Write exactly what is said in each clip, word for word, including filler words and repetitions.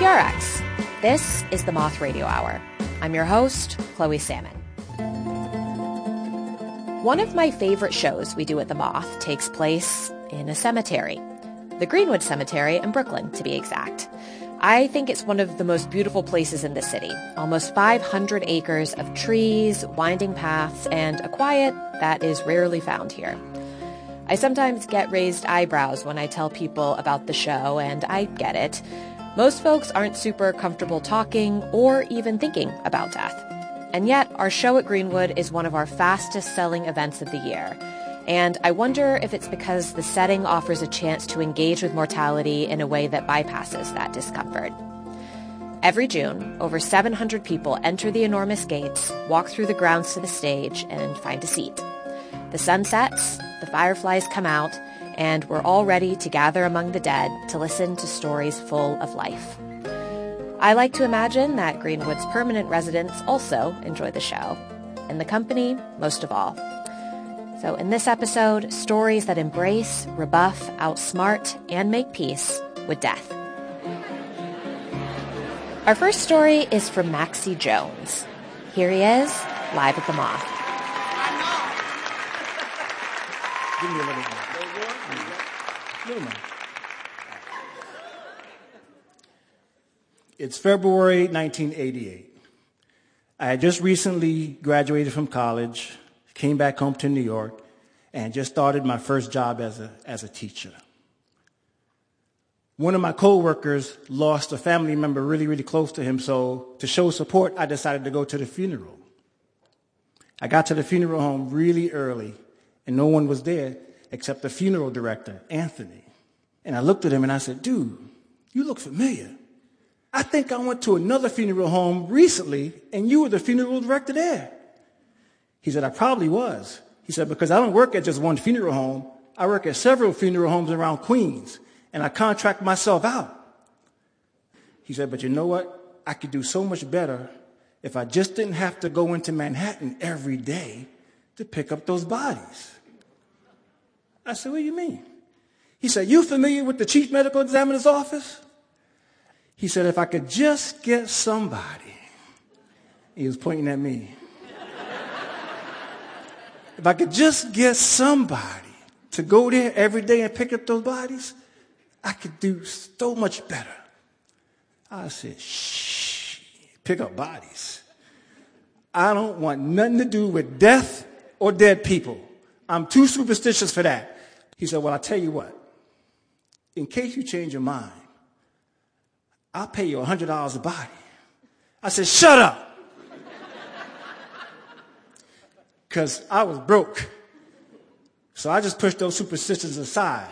P R X. This is the Moth Radio Hour. I'm your host, Chloe Salmon. One of my favorite shows we do at the Moth takes place in a cemetery. The Greenwood Cemetery in Brooklyn, to be exact. I think it's one of the most beautiful places in the city. Almost five hundred acres of trees, winding paths, and a quiet that is rarely found here. I sometimes get raised eyebrows when I tell people about the show, and I get it. Most folks aren't super comfortable talking or even thinking about death. And yet, our show at Greenwood is one of our fastest-selling events of the year. And I wonder if it's because the setting offers a chance to engage with mortality in a way that bypasses that discomfort. Every June, over seven hundred people enter the enormous gates, walk through the grounds to the stage, and find a seat. The sun sets, the fireflies come out, and we're all ready to gather among the dead to listen to stories full of life. I like to imagine that Greenwood's permanent residents also enjoy the show, and the company most of all. So in this episode, stories that embrace, rebuff, outsmart, and make peace with death. Our first story is from Maxie Jones. Here he is, live at the Moth. Give me a little more. A little more. It's February nineteen eighty-eight. I had just recently graduated from college, came back home to New York, and just started my first job as a, as a teacher. One of my coworkers lost a family member really, really close to him, so to show support, I decided to go to the funeral. I got to the funeral home really early, and no one was there except the funeral director, Anthony. And I looked at him and I said, dude, you look familiar. I think I went to another funeral home recently, and you were the funeral director there. He said, I probably was. He said, because I don't work at just one funeral home. I work at several funeral homes around Queens, and I contract myself out. He said, but you know what? I could do so much better if I just didn't have to go into Manhattan every day to pick up those bodies. I said, what do you mean? He said, you familiar with the chief medical examiner's office? He said, if I could just get somebody, he was pointing at me. If I could just get somebody to go there every day and pick up those bodies, I could do so much better. I said, shh, pick up bodies. I don't want nothing to do with death or dead people. I'm too superstitious for that. He said, well, I'll tell you what. In case you change your mind, I'll pay you one hundred dollars a body. I said, shut up. Because I was broke. So I just pushed those superstitions aside.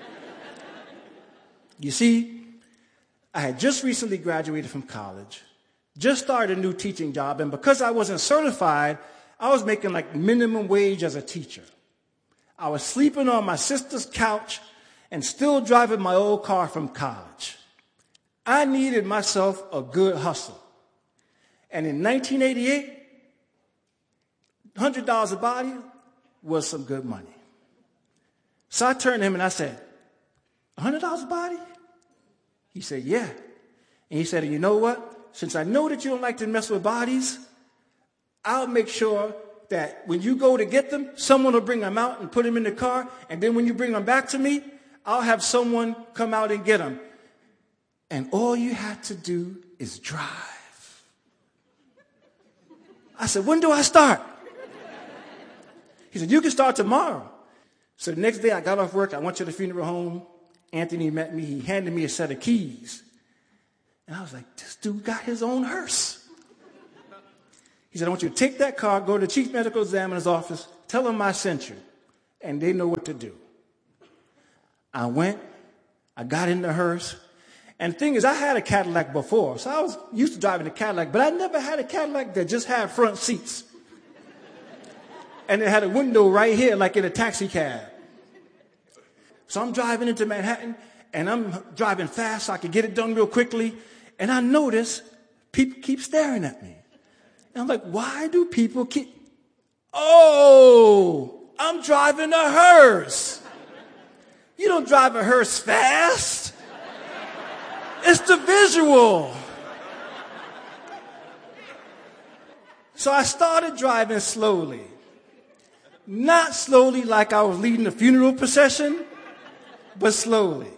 You see, I had just recently graduated from college, just started a new teaching job, and because I wasn't certified, I was making like minimum wage as a teacher. I was sleeping on my sister's couch and still driving my old car from college. I needed myself a good hustle. And in nineteen eighty-eight, one hundred dollars a body was some good money. So I turned to him and I said, one hundred dollars a body? He said, yeah. And he said, you know what? Since I know that you don't like to mess with bodies, I'll make sure that when you go to get them, someone will bring them out and put them in the car. And then when you bring them back to me, I'll have someone come out and get them. And all you have to do is drive. I said, when do I start? He said, you can start tomorrow. So the next day I got off work. I went to the funeral home. Anthony met me. He handed me a set of keys. And I was like, this dude got his own hearse. He said, I want you to take that car, go to the chief medical examiner's office, tell him I sent you, and they know what to do. I went, I got in the hearse, and the thing is, I had a Cadillac before, so I was used to driving a Cadillac, but I never had a Cadillac that just had front seats. And it had a window right here, like in a taxi cab. So I'm driving into Manhattan, and I'm driving fast so I could get it done real quickly, and I notice people keep staring at me. And I'm like, why do people keep... Oh, I'm driving a hearse. You don't drive a hearse fast. It's the visual. So I started driving slowly. Not slowly like I was leading a funeral procession, but slowly.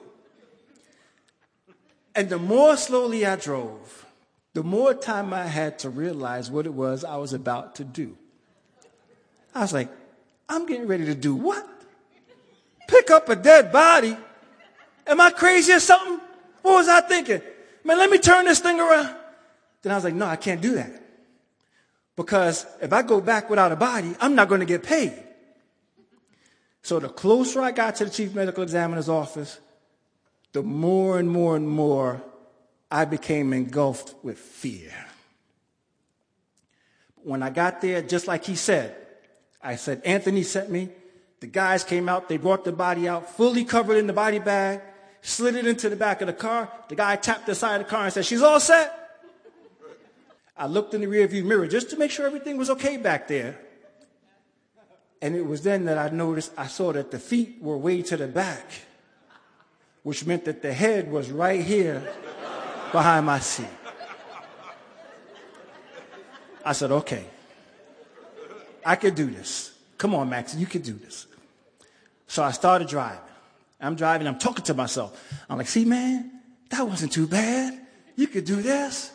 And the more slowly I drove, the more time I had to realize what it was I was about to do. I was like, I'm getting ready to do what? Pick up a dead body? Am I crazy or something? What was I thinking? Man, let me turn this thing around. Then I was like, no, I can't do that. Because if I go back without a body, I'm not going to get paid. So the closer I got to the chief medical examiner's office, the more and more and more I became engulfed with fear. When I got there, just like he said, I said, Anthony sent me. The guys came out. They brought the body out, fully covered in the body bag, slid it into the back of the car. The guy tapped the side of the car and said, she's all set. I looked in the rearview mirror just to make sure everything was okay back there. And it was then that I noticed, I saw that the feet were way to the back, which meant that the head was right here behind my seat. I said, okay, I could do this. Come on, Max, you could do this. So I started driving. I'm driving, I'm talking to myself. I'm like, see, man, that wasn't too bad. You could do this.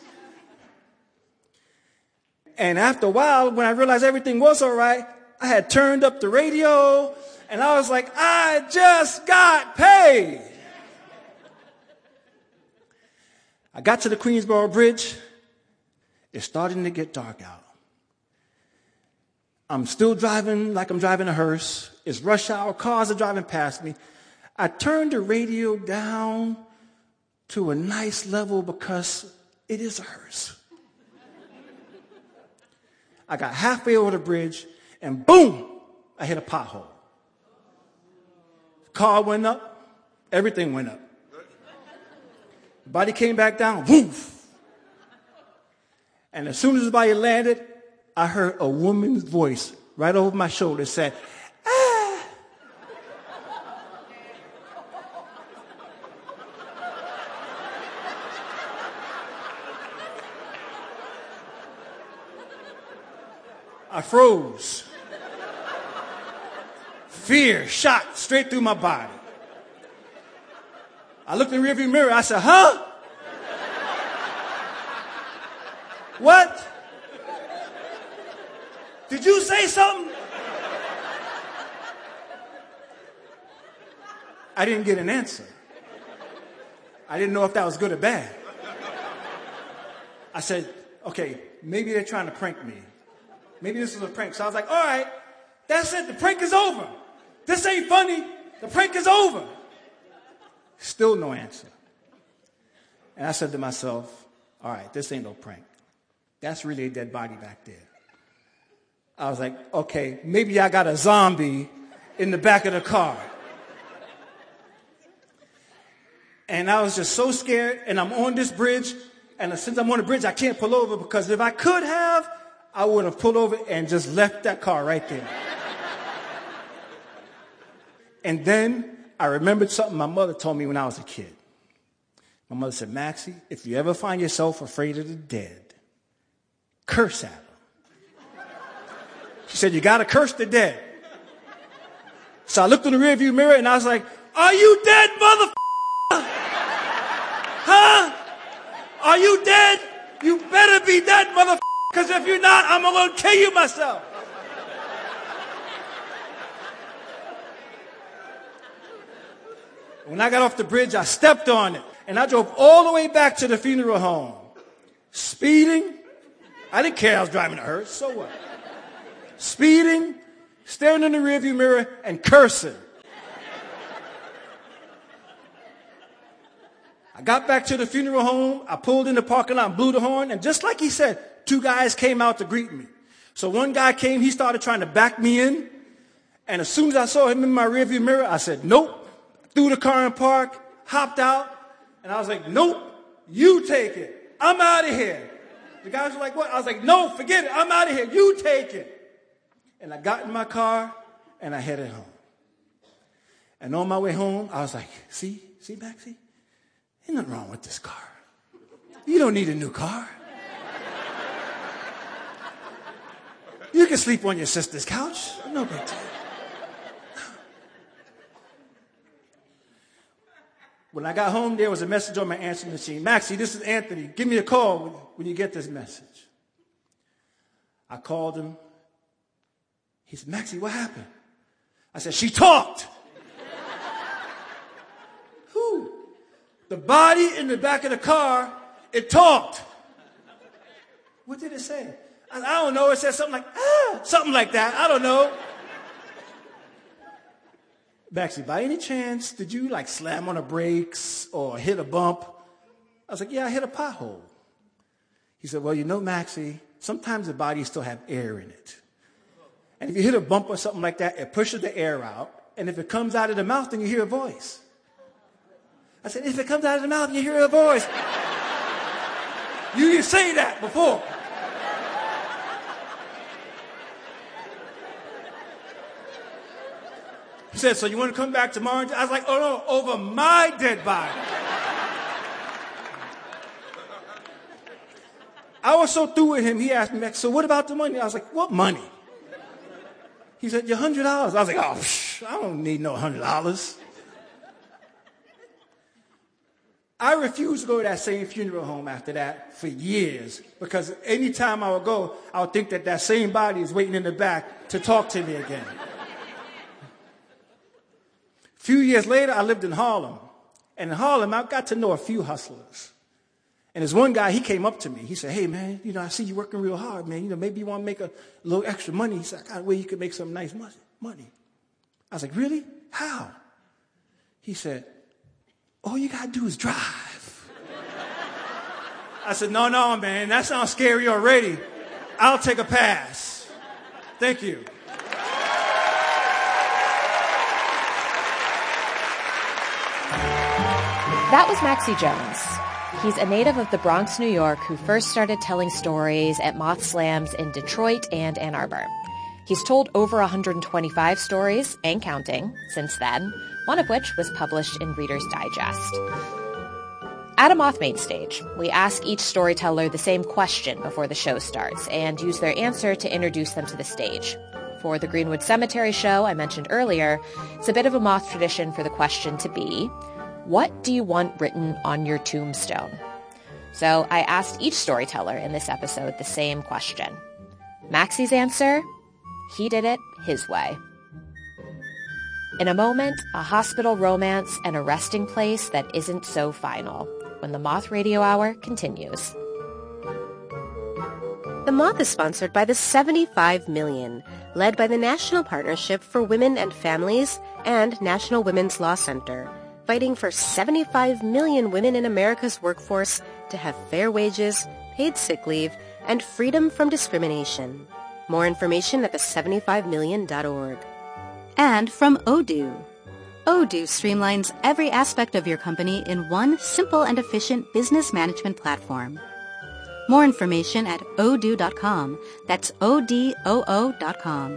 And after a while, when I realized everything was all right, I had turned up the radio, and I was like, I just got paid. I got to the Queensboro Bridge. It's starting to get dark out. I'm still driving like I'm driving a hearse. It's rush hour. Cars are driving past me. I turned the radio down to a nice level because it is a hearse. I got halfway over the bridge, and boom, I hit a pothole. Car went up. Everything went up. Body came back down. Woof. And as soon as the body landed, I heard a woman's voice right over my shoulder say, ah. I froze. Fear shot straight through my body. I looked in the rearview mirror. I said, huh? What? Did you say something? I didn't get an answer. I didn't know if that was good or bad. I said, okay, maybe they're trying to prank me. Maybe this was a prank. So I was like, all right, that's it. The prank is over. This ain't funny. The prank is over. Still no answer. And I said to myself, all right, this ain't no prank. That's really a dead body back there. I was like, okay, maybe I got a zombie in the back of the car. And I was just so scared, and I'm on this bridge, and since I'm on the bridge, I can't pull over, because if I could have, I would have pulled over and just left that car right there. And then I remembered something my mother told me when I was a kid. My mother said, Maxie, if you ever find yourself afraid of the dead, curse at them. She said, you got to curse the dead. So I looked in the rearview mirror and I was like, are you dead, motherfucker? Huh? Are you dead? You better be dead, motherfucker, because if you're not, I'm going to kill you myself. When I got off the bridge, I stepped on it, and I drove all the way back to the funeral home. Speeding. I didn't care I was driving a hearse, so what? Speeding, staring in the rearview mirror, and cursing. I got back to the funeral home. I pulled in the parking lot and blew the horn, and just like he said, two guys came out to greet me. So one guy came, he started trying to back me in, and as soon as I saw him in my rearview mirror, I said, nope. Threw the car in park, hopped out, and I was like, nope, you take it. I'm out of here. The guys were like, what? I was like, no, forget it. I'm out of here. You take it. And I got in my car, and I headed home. And on my way home, I was like, see, see, Maxie? Ain't nothing wrong with this car. You don't need a new car. You can sleep on your sister's couch. No big deal. When I got home, there was a message on my answering machine. Maxie, this is Anthony. Give me a call when, when you get this message. I called him. He said, Maxie, what happened? I said, she talked. Who? The body in the back of the car, it talked. What did it say? I, I don't know. It said something like, ah, something like that. I don't know. Maxie, by any chance, did you like slam on the brakes or hit a bump? I was like, yeah, I hit a pothole. He said, well, you know, Maxie, sometimes the body still have air in it. And if you hit a bump or something like that, it pushes the air out. And if it comes out of the mouth, then you hear a voice. I said, if it comes out of the mouth, you hear a voice. You didn't say that before. He said, so you want to come back tomorrow? I was like, oh, no, over my dead body. I was so through with him, he asked me, so what about the money? I was like, what money? He said, your one hundred dollars. I was like, oh, psh, I don't need no one hundred dollars. I refused to go to that same funeral home after that for years because any time I would go, I would think that that same body is waiting in the back to talk to me again. A few years later, I lived in Harlem. And in Harlem, I got to know a few hustlers. And there's one guy, he came up to me. He said, hey, man, you know, I see you working real hard, man. You know, maybe you want to make a little extra money. He said, I got a way you could make some nice money. I was like, really? How? He said, all you got to do is drive. I said, no, no, man, that sounds scary already. I'll take a pass. Thank you. That was Maxie Jones. He's a native of the Bronx, New York, who first started telling stories at Moth Slams in Detroit and Ann Arbor. He's told over one hundred twenty-five stories, and counting, since then, one of which was published in Reader's Digest. At a Moth Main Stage, we ask each storyteller the same question before the show starts and use their answer to introduce them to the stage. For the Greenwood Cemetery show I mentioned earlier, it's a bit of a Moth tradition for the question to be, what do you want written on your tombstone? So I asked each storyteller in this episode the same question. Maxie's answer? He did it his way. In a moment, a hospital romance and a resting place that isn't so final, when the Moth Radio Hour continues. The Moth is sponsored by the seventy-five million, led by the National Partnership for Women and Families and National Women's Law Center, fighting for seventy-five million women in America's workforce to have fair wages, paid sick leave, and freedom from discrimination. More information at the seventy-five million dot org. And from Odoo. Odoo streamlines every aspect of your company in one simple and efficient business management platform. More information at odoo dot com. That's O D O O dot com.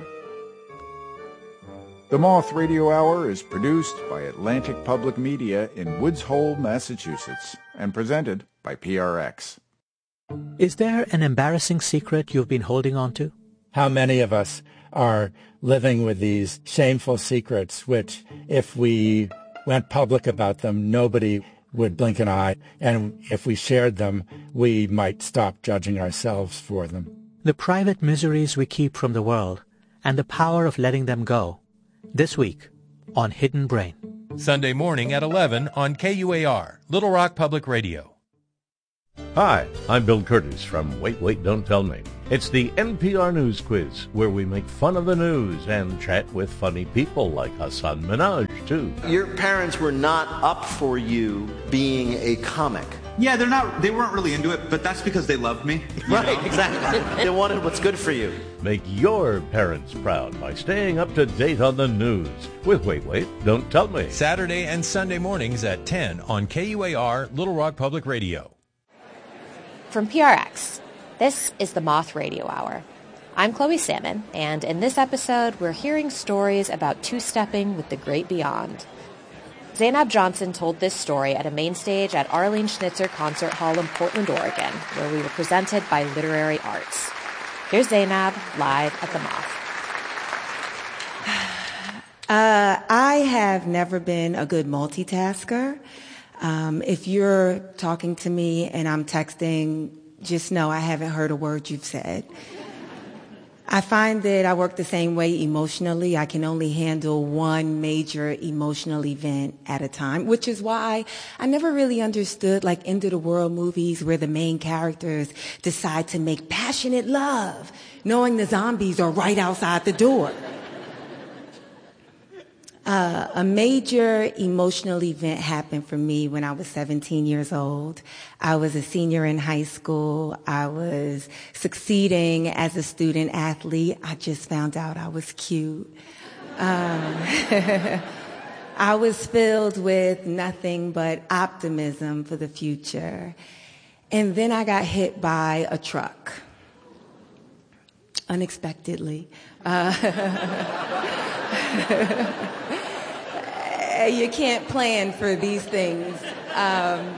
The Moth Radio Hour is produced by Atlantic Public Media in Woods Hole, Massachusetts, and presented by P R X. Is there an embarrassing secret you've been holding on to? How many of us are living with these shameful secrets, which, if we went public about them, nobody would blink an eye, and if we shared them, we might stop judging ourselves for them. The private miseries we keep from the world, and the power of letting them go. This week on Hidden Brain. Sunday morning at eleven on K U A R, Little Rock Public Radio. Hi, I'm Bill Curtis from Wait, Wait, Don't Tell Me. It's the N P R News Quiz, where we make fun of the news and chat with funny people like Hasan Minhaj, too. Your parents were not up for you being a comic. Yeah, they're not. They weren't really into it, but that's because they loved me. Right, know? Exactly. They wanted what's good for you. Make your parents proud by staying up to date on the news with Wait, Wait, Don't Tell Me. Saturday and Sunday mornings at ten on K U A R, Little Rock Public Radio. From P R X, this is the Moth Radio Hour. I'm Chloe Salmon, and in this episode, we're hearing stories about two-stepping with the great beyond. Zainab Johnson told this story at a main stage at Arlene Schnitzer Concert Hall in Portland, Oregon, where we were presented by Literary Arts. Here's Zainab live at the Moth. Uh, I have never been a good multitasker. Um, if you're talking to me and I'm texting, just know I haven't heard a word you've said. I find that I work the same way emotionally. I can only handle one major emotional event at a time, which is why I never really understood like end of the world movies where the main characters decide to make passionate love, knowing the zombies are right outside the door. Uh, a major emotional event happened for me when I was seventeen years old. I was a senior in high school. I was succeeding as a student athlete. I just found out I was cute. Um, I was filled with nothing but optimism for the future. And then I got hit by a truck. Unexpectedly. Uh, You can't plan for these things. Um,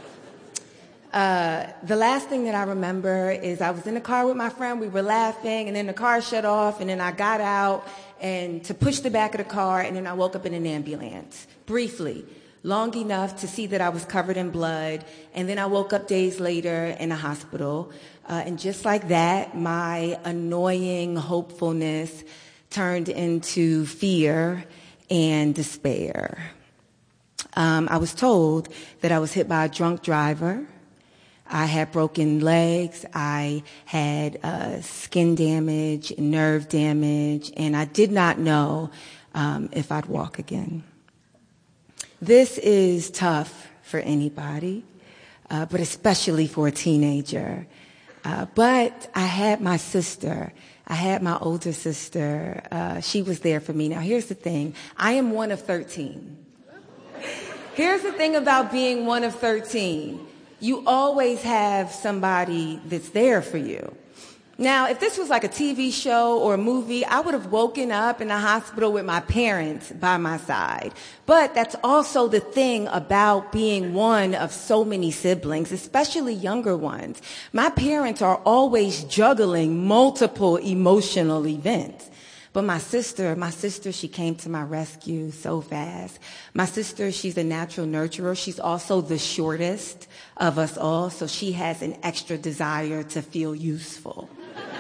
uh, the last thing that I remember is I was in the car with my friend. We were laughing, and then the car shut off, and then I got out and to push the back of the car, and then I woke up in an ambulance, briefly, long enough to see that I was covered in blood, and then I woke up days later in a hospital. Uh, and just like that, my annoying hopefulness turned into fear and despair. Um, I was told that I was hit by a drunk driver. I had broken legs. I had uh, skin damage, nerve damage, and I did not know um, if I'd walk again. This is tough for anybody, uh, but especially for a teenager. Uh, but I had my sister. I had my older sister. Uh, she was there for me. Now, here's the thing. I am one of thirteen. Here's the thing about being one of thirteen. You always have somebody that's there for you. Now, if this was like a T V show or a movie, I would have woken up in the hospital with my parents by my side. But that's also the thing about being one of so many siblings, especially younger ones. My parents are always juggling multiple emotional events. But my sister, my sister, she came to my rescue so fast. My sister, she's a natural nurturer. She's also the shortest of us all, so she has an extra desire to feel useful.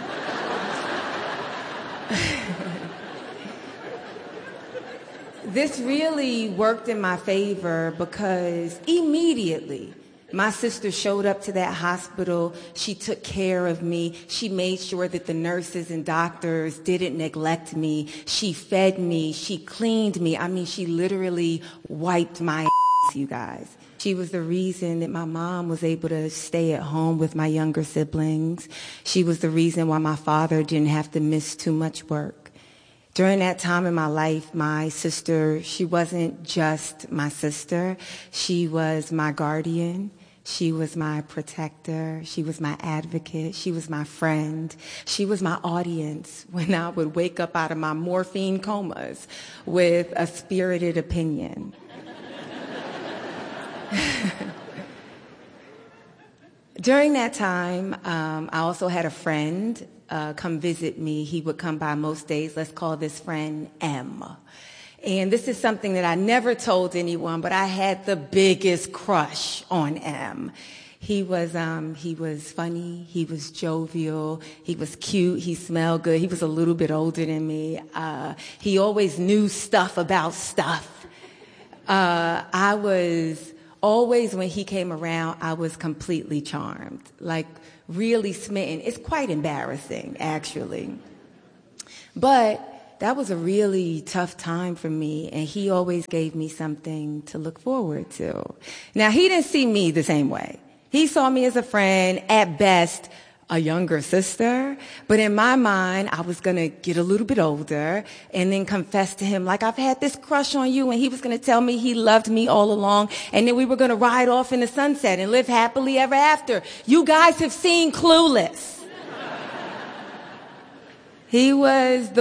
This really worked in my favor because immediately my sister showed up to that hospital. She took care of me. She made sure that the nurses and doctors didn't neglect me. She fed me. She cleaned me. I mean, she literally wiped my ass, you guys. She was the reason that my mom was able to stay at home with my younger siblings. She was the reason why my father didn't have to miss too much work. During that time in my life, my sister, she wasn't just my sister. She was my guardian. She was my protector. She was my advocate. She was my friend. She was my audience when I would wake up out of my morphine comas with a spirited opinion. During that time, um, I also had a friend uh, come visit me. He would come by most days. Let's call this friend M. And this is something that I never told anyone, but I had the biggest crush on M. He was um, he was funny. He was jovial. He was cute. He smelled good. He was a little bit older than me. Uh, he always knew stuff about stuff. Uh, I was always, when he came around, I was completely charmed, like really smitten. It's quite embarrassing, actually. But that was a really tough time for me, and he always gave me something to look forward to. Now, he didn't see me the same way. He saw me as a friend, at best, a younger sister. But in my mind, I was going to get a little bit older and then confess to him, like, I've had this crush on you, and he was going to tell me he loved me all along, and then we were going to ride off in the sunset and live happily ever after. You guys have seen Clueless. He was the